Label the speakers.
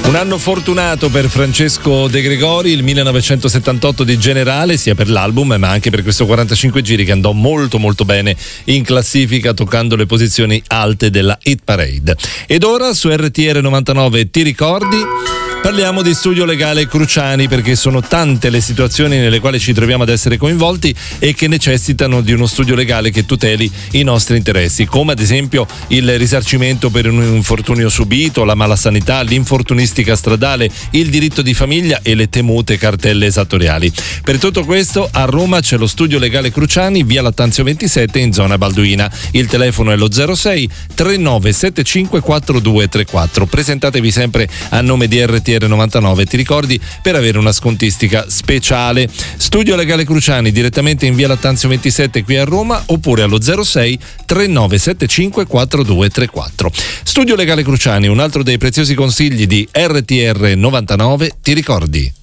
Speaker 1: Un anno fortunato per Francesco De Gregori, il 1978 di Generale, sia per l'album ma anche per questo 45 giri che andò molto molto bene in classifica, toccando le posizioni alte della Hit Parade. Ed ora su RTR 99 Ti ricordi? Parliamo di Studio Legale Cruciani, perché sono tante le situazioni nelle quali ci troviamo ad essere coinvolti e che necessitano di uno studio legale che tuteli i nostri interessi, come ad esempio il risarcimento per un infortunio subito, la malasanità, l'infortunistica stradale, il diritto di famiglia e le temute cartelle esattoriali. Per tutto questo a Roma c'è lo Studio Legale Cruciani, via Lattanzio 27 in zona Balduina. Il telefono è lo 06 3975 4234. Presentatevi sempre a nome di RTR 99, ti ricordi, per avere una scontistica speciale. Studio Legale Cruciani direttamente in via Lattanzio 27 qui a Roma, oppure allo 06 3975 4234. Studio Legale Cruciani, un altro dei preziosi consigli di RTR 99, ti ricordi?